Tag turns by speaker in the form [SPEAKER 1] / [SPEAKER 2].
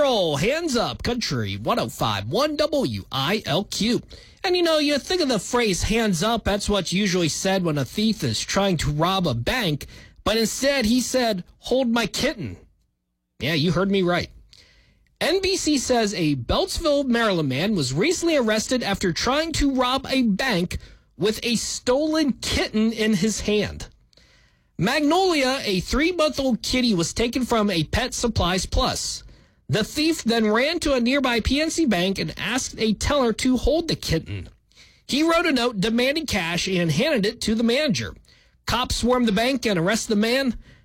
[SPEAKER 1] Earl, hands up, country 105.1 WILQ. And you think of the phrase hands up, that's what's usually said when a thief is trying to rob a bank. But instead, he said, hold my kitten. Yeah, you heard me right. NBC says a Beltsville, Maryland man was recently arrested after trying to rob a bank with a stolen kitten in his hand. Magnolia, a 3-month-old kitty, was taken from a Pet Supplies Plus. The thief then ran to a nearby PNC bank and asked a teller to hold the kitten. He wrote a note demanding cash and handed it to the manager. Cops swarmed the bank and arrested the man.